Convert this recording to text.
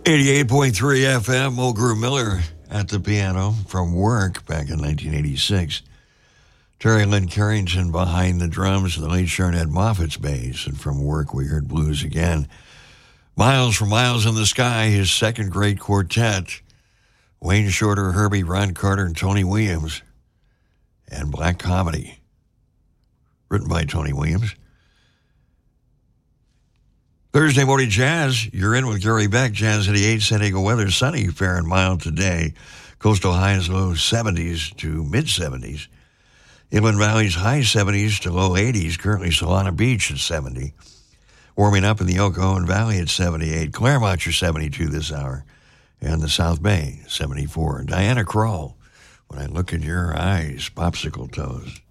88.3 FM, Mulgrew Miller at the piano from work back in 1986. Terry Lynn Carrington behind the drums of the late Sharnette Moffat's bass, and from work we heard blues again. Miles from Miles in the Sky, his second great quartet. Wayne Shorter, Herbie, Ron Carter, and Tony Williams. And Black Comedy, written by Tony Williams. Thursday morning jazz, you're in with Gary Beck. Jazz 88, San Diego weather, sunny, fair and mild today. Coastal highs low 70s to mid 70s. Inland Valley's high 70s to low 80s. Currently Solana Beach at 70. Warming up in the Oklahoma Valley at 78. Claremont, you're 72 this hour. And the South Bay, 74. Diana Krall, when I look in your eyes, popsicle toes.